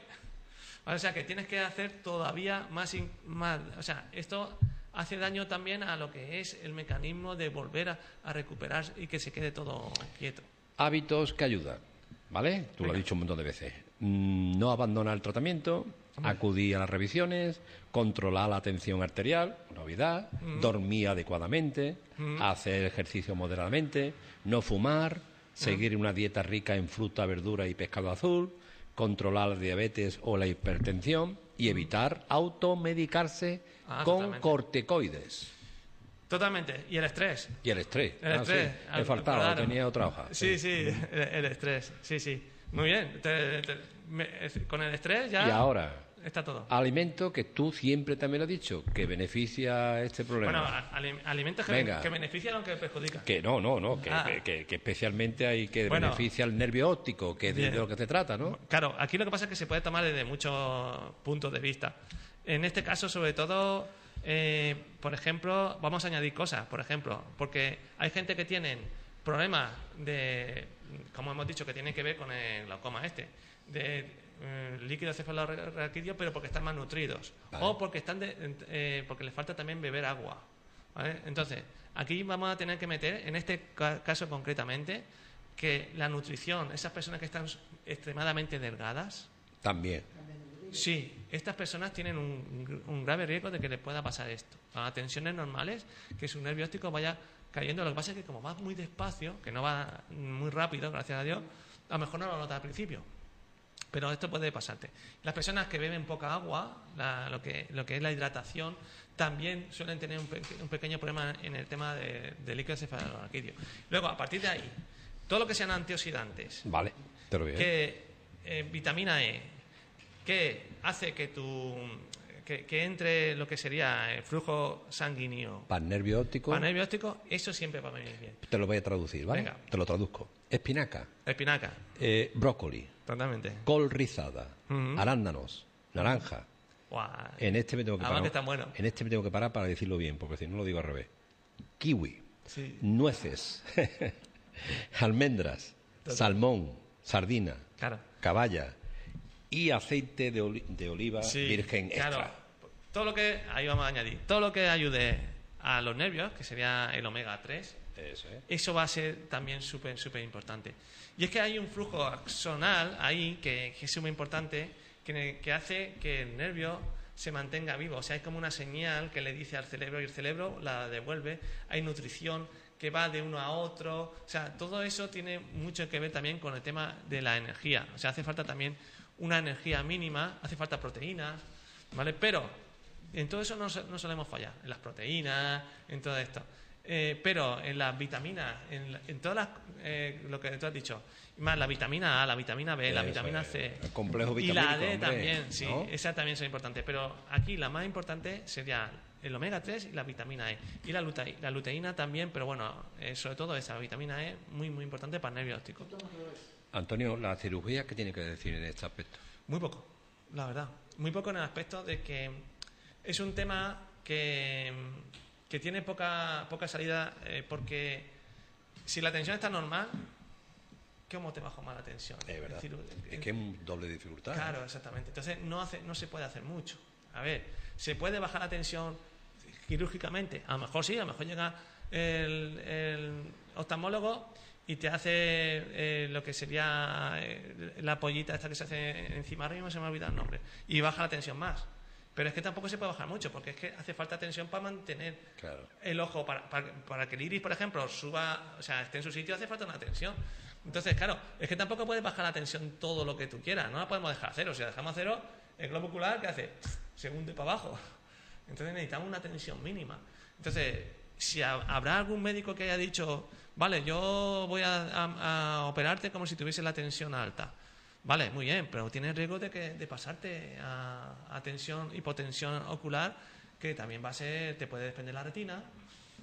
S2: O sea, que tienes que hacer todavía más, más... O sea, esto hace daño también a lo que es el mecanismo de volver a, a recuperar y que se quede todo quieto.
S1: Hábitos que ayudan, ¿vale? Tú lo has dicho un montón de veces. Mm, no abandonar el tratamiento, Hombre. acudir a las revisiones, controlar la tensión arterial, novedad, mm. dormir adecuadamente, mm. hacer ejercicio moderadamente, no fumar, mm. seguir una dieta rica en fruta, verdura y pescado azul, controlar la diabetes o la hipertensión y evitar automedicarse ah, con totalmente. corticoides.
S2: Totalmente. Y el estrés.
S1: Y el estrés.
S2: El
S1: ah,
S2: estrés.
S1: Sí. Me faltaba, claro. tenía otra hoja.
S2: Sí, sí, sí el, el estrés. Sí, sí. Muy bien. Te, te, me, con el estrés ya...
S1: Y ahora...
S2: Está todo.
S1: Alimento que tú siempre también lo has dicho, que beneficia este problema.
S2: Bueno, ali, alimentos que, que benefician o que perjudican.
S1: Que no, no, no, que, ah. que, que, que especialmente hay que bueno, beneficia el nervio óptico, que es de, de lo que se trata, ¿no?
S2: Claro, aquí lo que pasa es que se puede tomar desde muchos puntos de vista. En este caso, sobre todo, eh, por ejemplo, vamos a añadir cosas, por ejemplo, porque hay gente que tienen problemas de, como hemos dicho, que tienen que ver con el glaucoma este, de líquido cefalorraquídeo, pero porque están malnutridos vale. o porque están de, eh, porque les falta también beber agua, ¿vale? Entonces aquí vamos a tener que meter en este caso concretamente que la nutrición, esas personas que están extremadamente delgadas
S1: también
S2: sí, estas personas tienen un, un grave riesgo de que les pueda pasar esto a tensiones normales, que su nervio óptico vaya cayendo. Lo que pasa es que como va muy despacio, que no va muy rápido, gracias a Dios, a lo mejor no lo notas al principio. Pero esto puede pasarte. Las personas que beben poca agua, la, lo, que, lo que es la hidratación, también suelen tener un, pe un pequeño problema en el tema de, de líquido cefalorraquídeo. Luego, a partir de ahí, todo lo que sean antioxidantes,
S1: vale, te lo veo.
S2: que eh, vitamina E, que hace que tu que, que entre lo que sería el flujo sanguíneo
S1: para el nervio óptico,
S2: para el nervio óptico, eso siempre va a venir bien.
S1: Te lo voy a traducir, ¿vale? Venga. Te lo traduzco. Espinaca.
S2: Espinaca.
S1: Eh, brócoli.
S2: Totalmente.
S1: Col rizada. Uh-huh. Arándanos. Naranja.
S2: Wow.
S1: En este me tengo que parar.
S2: Que está bueno.
S1: En este me tengo que parar para decirlo bien, porque si no lo digo al revés. Kiwi.
S2: Sí.
S1: Nueces. Almendras. Total. Salmón. Sardina.
S2: Claro.
S1: Caballa. Y aceite de, oli de oliva
S2: sí,
S1: virgen
S2: claro.
S1: extra.
S2: Todo lo que, ahí vamos a añadir, todo lo que ayude a los nervios, que sería el omega tres,
S1: eso, ¿eh?
S2: eso va a ser también súper, súper importante. Y es que hay un flujo axonal ahí que, que es súper importante, que, que hace que el nervio se mantenga vivo. O sea, es como una señal que le dice al cerebro y el cerebro la devuelve. Hay nutrición que va de uno a otro. O sea, todo eso tiene mucho que ver también con el tema de la energía. O sea, hace falta también una energía mínima, hace falta proteínas, ¿vale? Pero en todo eso no, no solemos fallar, en las proteínas, en todo esto. Eh, pero en las vitaminas, en, en todas las, eh, lo que tú has dicho, más la vitamina A, la vitamina B, eso, la vitamina C,
S1: el complejo
S2: vitamínico, y la D
S1: hombre,
S2: también, sí,
S1: ¿no?
S2: esas también son importantes. Pero aquí la más importante sería el omega tres y la vitamina E. Y la, luteína, la luteína también, pero bueno, eh, sobre todo esa, la vitamina E, muy, muy importante para el nervio óptico.
S1: Antonio, ¿la cirugía qué tiene que decir en este aspecto?
S2: Muy poco, la verdad. Muy poco en el aspecto de que es un tema que, que tiene poca, poca salida, eh, porque si la tensión está normal, ¿cómo te bajo más la tensión?
S1: Es verdad. Es, decir, es
S2: en,
S1: que es un doble dificultad.
S2: Claro,
S1: ¿eh?
S2: Exactamente. Entonces no, hace, no se puede hacer mucho. A ver, ¿se puede bajar la tensión quirúrgicamente? A lo mejor sí, a lo mejor llega el, el oftalmólogo y te hace eh, lo que sería eh, la pollita esta que se hace encima arriba, se me ha olvidado el nombre, y baja la tensión más. Pero es que tampoco se puede bajar mucho, porque es que hace falta tensión para mantener
S1: claro.
S2: el ojo, para, para, para que el iris, por ejemplo, suba, o sea, esté en su sitio, hace falta una tensión. Entonces, claro, es que tampoco puedes bajar la tensión todo lo que tú quieras, no la podemos dejar a cero. Si la dejamos a cero, el globo ocular, ¿qué hace? Se hunde para abajo. Entonces necesitamos una tensión mínima. Entonces, si ha, habrá algún médico que haya dicho, vale, yo voy a, a, a operarte como si tuviese la tensión alta. Vale, muy bien, pero tienes riesgo de, que, de pasarte a, a tensión, hipotensión ocular, que también va a ser, te puede desprender la retina,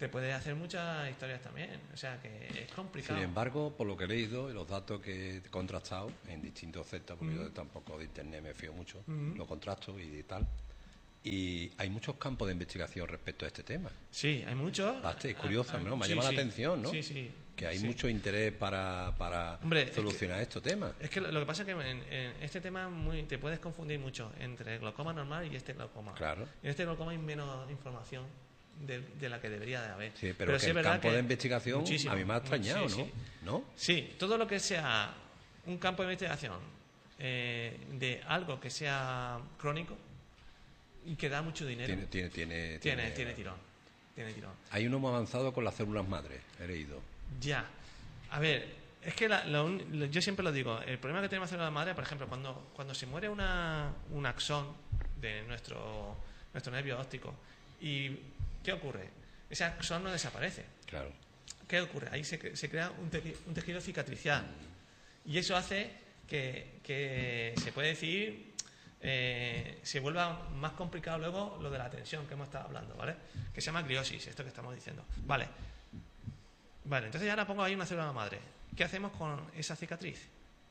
S2: te puede hacer muchas historias también. O sea, que es complicado.
S1: Sin embargo, por lo que he leído y los datos que he contrastado en distintos sectores, porque
S2: Mm.
S1: yo tampoco de Internet me fío mucho,
S2: Mm.
S1: lo contrasto y tal, y hay muchos campos de investigación respecto a este tema.
S2: Sí, hay muchos.
S1: Bastante, es curioso,
S2: Ah,
S1: ¿no? Me
S2: sí,
S1: llama
S2: sí.
S1: la atención, ¿no?
S2: Sí, sí.
S1: Que hay
S2: sí.
S1: mucho interés para, para
S2: Hombre, es
S1: solucionar estos temas.
S2: Es que lo, lo que pasa es que en, en este tema muy, te puedes confundir mucho entre el glaucoma normal y este glaucoma.
S1: Claro.
S2: En este glaucoma hay menos información de, de la que debería de haber.
S1: Sí, pero, que
S2: sí es
S1: el
S2: verdad
S1: campo
S2: que
S1: de investigación
S2: muchísimo,
S1: a mí me ha extrañado,
S2: sí,
S1: ¿no?
S2: sí.
S1: ¿No?
S2: Sí, todo lo que sea un campo de investigación eh, de algo que sea crónico y que da mucho dinero.
S1: Tiene, tiene, tiene,
S2: tiene, tiene tirón. Tiene tirón.
S1: Hay uno muy avanzado con las células madre, he leído.
S2: Ya. A ver, es que la, la un- lo- yo siempre lo digo, el problema que tenemos en la madre, por ejemplo, cuando, cuando se muere una, un axón de nuestro, nuestro nervio óptico, ¿y qué ocurre? Ese axón no desaparece.
S1: Claro.
S2: ¿Qué ocurre? Ahí se, se crea un, teji- un tejido cicatricial. Y eso hace que, que se puede decir, eh, se vuelva más complicado luego lo de la tensión que hemos estado hablando, ¿vale? Que se llama gliosis, esto que estamos diciendo. Vale. Vale, entonces ya ahora pongo ahí una célula madre. ¿Qué hacemos con esa cicatriz?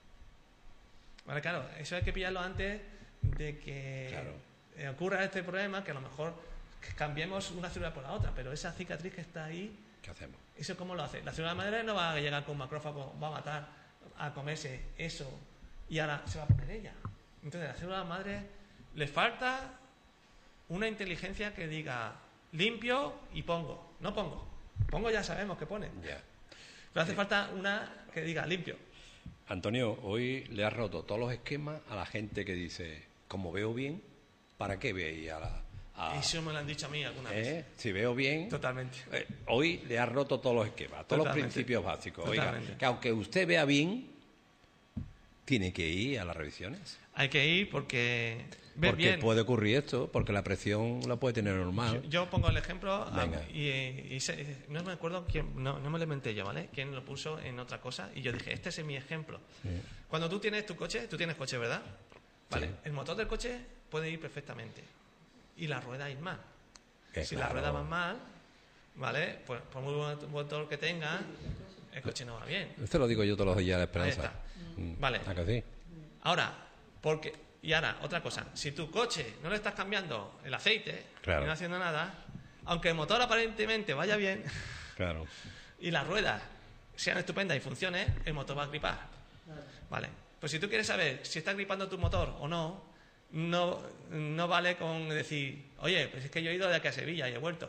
S2: Vale, claro, eso hay que pillarlo antes de que
S1: Claro.
S2: eh, ocurra este problema, que a lo mejor cambiemos una célula por la otra, pero esa cicatriz que está ahí,
S1: ¿Qué hacemos?
S2: ¿eso cómo lo hace? La célula madre no va a llegar con un macrófago, va a matar, a comerse eso y ahora se va a poner ella. Entonces a la célula madre le falta una inteligencia que diga limpio y pongo, no pongo. Pongo ya sabemos que pone.
S1: Ya.
S2: Pero hace falta una que diga limpio.
S1: Antonio, hoy le has roto todos los esquemas a la gente que dice, como veo bien, ¿para qué veis a la...? a-
S2: Eso me lo han dicho a mí alguna vez.
S1: ¿Eh? Si veo bien...
S2: Totalmente.
S1: Eh, hoy le has roto todos los esquemas, todos
S2: Totalmente.
S1: los principios básicos. Oiga,
S2: Totalmente.
S1: que aunque usted vea bien, tiene que ir a las revisiones.
S2: Hay que ir porque ves
S1: Porque
S2: bien.
S1: puede ocurrir esto, porque la presión la puede tener normal.
S2: Yo, yo pongo el ejemplo a-
S1: Venga.
S2: y, y se- no me acuerdo quién, no, no me lo inventé yo, ¿vale? Quién lo puso en otra cosa y yo dije, este es mi ejemplo. Cuando tú tienes tu coche, tú tienes coche, ¿verdad? Vale.
S1: Sí.
S2: El motor del coche puede ir perfectamente y la rueda ir mal.
S1: Que
S2: si
S1: claro.
S2: la rueda va mal, ¿vale? Pues por muy buen motor que tenga, el coche no va bien.
S1: Esto lo digo yo todos los días de
S2: Ahí
S1: Esperanza.
S2: está.
S1: Mm.
S2: Vale.
S1: ¿A que sí?
S2: Ahora, porque y ahora otra cosa, si tu coche no le estás cambiando el aceite,
S1: Claro.
S2: y no haciendo nada, aunque el motor aparentemente vaya bien
S1: Claro.
S2: y las ruedas sean estupendas y funcione, el motor va a gripar. Vale. Pues si tú quieres saber si está gripando tu motor o no, no, no vale con decir, oye, pues es que yo he ido de aquí a Sevilla y he vuelto.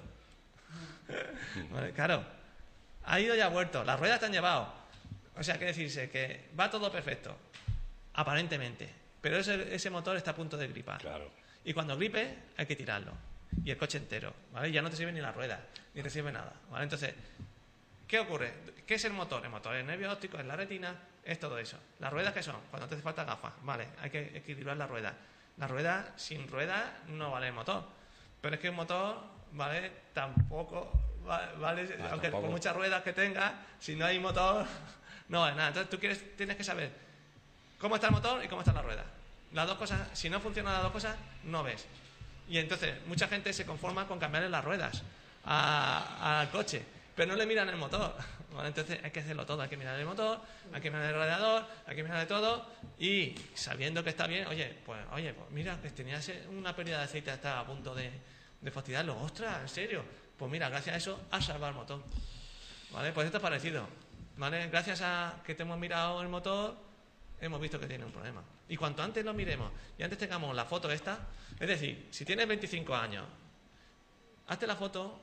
S2: Vale, claro. Ha ido y ha vuelto. Las ruedas te han llevado. O sea, que decirse que va todo perfecto, aparentemente. Pero ese, ese motor está a punto de gripar.
S1: Claro.
S2: Y cuando gripe, hay que tirarlo. Y el coche entero, ¿vale? Ya no te sirve ni la rueda, ni te sirve nada, ¿vale? Entonces, ¿qué ocurre? ¿Qué es el motor? El motor es el nervio óptico, es la retina, es todo eso. ¿Las ruedas qué son? Cuando te hace falta gafas, ¿vale? Hay que equilibrar la rueda. La rueda, sin rueda, no vale el motor. Pero es que un motor, ¿vale? Tampoco va- vale,
S1: Ah,
S2: aunque
S1: tampoco.
S2: por muchas ruedas que tenga, si no hay motor, no vale nada. Entonces tú quieres, tienes que saber cómo está el motor y cómo está la rueda. Las dos cosas, si no funcionan las dos cosas, no ves. Y entonces mucha gente se conforma con cambiarle las ruedas a- al coche, pero no le miran el motor. ¿Vale? Entonces hay que hacerlo todo, hay que mirar el motor, hay que mirar el radiador, hay que mirar de todo y sabiendo que está bien, oye, pues oye, pues mira, que tenías una pérdida de aceite hasta a punto de, de fastidiarlo. Ostras, ¿en serio? Pues mira, gracias a eso has salvado el motor. ¿Vale? Pues esto es parecido. ¿Vale? Gracias a que te hemos mirado el motor, hemos visto que tiene un problema. Y cuanto antes lo miremos y antes tengamos la foto esta, es decir, si tienes veinticinco años, hazte la foto,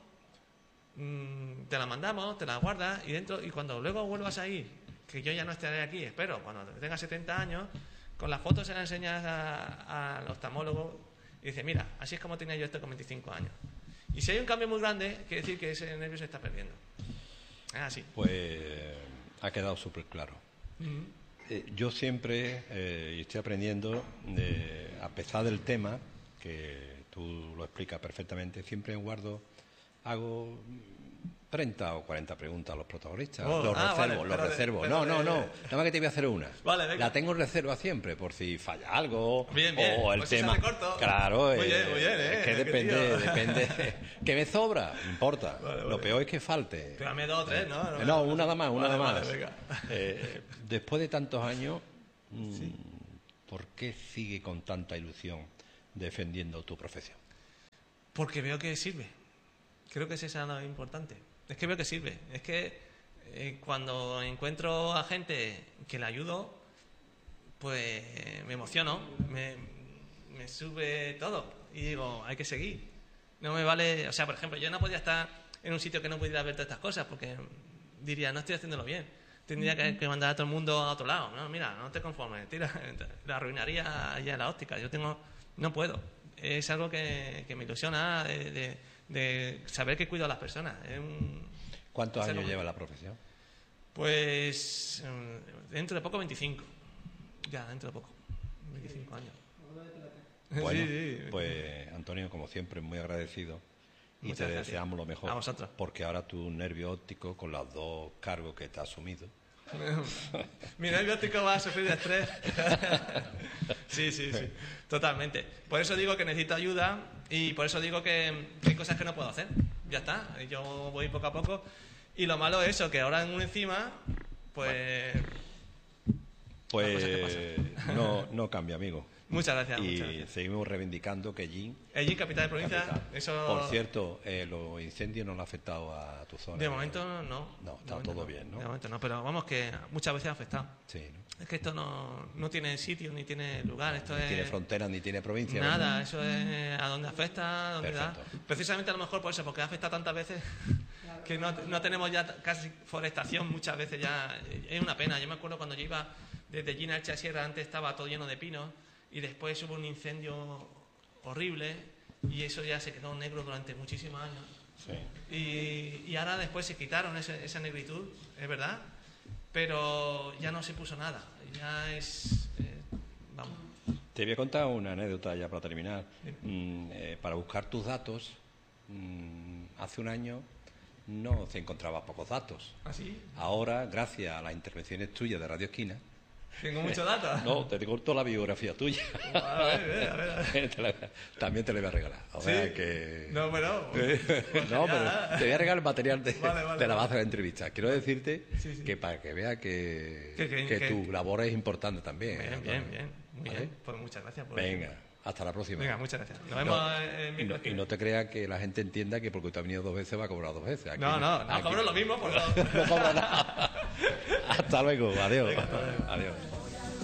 S2: mmm, te la mandamos, te la guardas y dentro y cuando luego vuelvas a ir, que yo ya no estaré aquí, espero, cuando tengas setenta años, con la foto se la enseñas a- al oftalmólogo y dice, mira, así es como tenía yo esto con veinticinco años. Y si hay un cambio muy grande, quiere decir que ese nervio se está perdiendo. Es así.
S1: Pues ha quedado súper claro. Eh, yo siempre, eh, y estoy aprendiendo, eh, a pesar del tema, que tú lo explicas perfectamente, siempre guardo, hago treinta o cuarenta preguntas a los protagonistas.
S2: Oh,
S1: los
S2: ah,
S1: reservo,
S2: vale,
S1: los
S2: pero de-
S1: reservo.
S2: pero
S1: no, no,
S2: de-
S1: no. Nada más que te voy a hacer una.
S2: Vale, venga.
S1: La tengo en reserva siempre, por si falla algo.
S2: Bien, bien.
S1: O el
S2: Pues si
S1: tema.
S2: sale corto.
S1: Claro,
S2: Muy
S1: eh,
S2: bien, muy bien, eh.
S1: es que
S2: Qué
S1: depende,
S2: tío.
S1: depende. ¿Que me sobra? No importa.
S2: Vale,
S1: Lo
S2: vale.
S1: peor es que falte.
S2: Pero dame dos o tres, ¿no?
S1: Eh, No, una nada más, una
S2: Vale,
S1: nada
S2: vale,
S1: más.
S2: venga.
S1: Eh, después de tantos años, mm, ¿por qué sigue con tanta ilusión defendiendo tu profesión?
S2: Porque veo que sirve. Creo que es esa lo importante. Es que veo que sirve. Es que eh, cuando encuentro a gente que le ayudo, pues me emociono, me, me sube todo. Y digo, hay que seguir. No me vale... O sea, por ejemplo, yo no podía estar en un sitio que no pudiera ver todas estas cosas, porque diría, no estoy haciéndolo bien. Tendría que, que mandar a todo el mundo a otro lado. No, mira, no te conformes. Tira, la arruinaría ya la óptica. Yo tengo... No puedo. Es algo que, que me ilusiona de, de, de saber que cuido a las personas. Es un-
S1: ¿Cuántos
S2: Hacerlo
S1: años
S2: muy-
S1: lleva la profesión?
S2: Pues mm, dentro de poco veinticinco. Ya, dentro de poco. veinticinco años.
S1: Bueno,
S2: Sí, sí.
S1: pues Antonio, como siempre, muy agradecido y
S2: Muchas
S1: te
S2: gracias.
S1: deseamos lo mejor.
S2: A vosotros.
S1: Porque ahora tu nervio óptico, con los dos cargos que te has asumido,
S2: Mi nervio óptico va a sufrir de estrés. Sí, sí, sí. Totalmente. Por eso digo que necesito ayuda y por eso digo que, que hay cosas que no puedo hacer. Ya está. Yo voy poco a poco. Y lo malo es eso, que ahora en un encima, pues...
S1: pues
S2: Las cosas que
S1: no, no cambia, amigo.
S2: Muchas gracias.
S1: Y
S2: muchas gracias.
S1: seguimos reivindicando que allí,
S2: Allí, capital de provincia,
S1: capital.
S2: eso...
S1: Por cierto, eh, los incendios no le han afectado a tu zona.
S2: De momento no.
S1: No,
S2: De
S1: está
S2: momento
S1: todo bien, ¿no?
S2: De momento no, pero vamos que muchas veces ha afectado.
S1: Sí, ¿no?
S2: Es que esto no, no tiene sitio ni tiene lugar. Esto
S1: Ni
S2: es...
S1: tiene frontera ni tiene provincia.
S2: Nada,
S1: ¿verdad?
S2: eso es a donde afecta, a donde da.
S1: Perfecto.
S2: Precisamente a lo mejor por eso, porque afecta tantas veces que no, no tenemos ya casi forestación muchas veces ya. Es una pena. Yo me acuerdo cuando yo iba desde Gina Elche a Sierra, antes estaba todo lleno de pinos y después hubo un incendio horrible y eso ya se quedó negro durante muchísimos años.
S1: Sí.
S2: Y, y ahora después se quitaron ese- esa negritud, es verdad, pero ya no se puso nada. Ya es... eh, vamos.
S1: Te voy a contar una anécdota ya para terminar. Mm, eh, para buscar tus datos, mm, hace un año no se encontraba pocos datos.
S2: ¿Así?
S1: Ahora, gracias a las intervenciones tuyas de Radio Esquina,
S2: Tengo muchos datos.
S1: no, te corto la biografía tuya.
S2: A ver, a ver, a ver.
S1: Te la- también te la voy a regalar. O
S2: ¿Sí?
S1: sea que...
S2: No, bueno.
S1: No, pero te voy a regalar el material de,
S2: Vale, vale,
S1: de la
S2: vale.
S1: base de la entrevista. Quiero decirte
S2: Sí, sí.
S1: que para que vea que,
S2: Que- que-
S1: que
S2: que-
S1: tu labor es importante también.
S2: Bien,
S1: Antonio.
S2: bien, bien. Muy
S1: ¿Vale?
S2: bien. Pues muchas gracias por
S1: Venga, hasta la próxima.
S2: Venga, muchas gracias. Nos
S1: No,
S2: vemos en
S1: y, no,
S2: mi
S1: y no te creas que la gente entienda que porque tú has venido dos veces va a cobrar dos veces. Aquí
S2: No, no, no,
S1: aquí
S2: cobro lo mismo por dos.
S1: no cobra nada. Hasta luego, adiós.
S2: Venga, hasta luego.
S1: Adiós.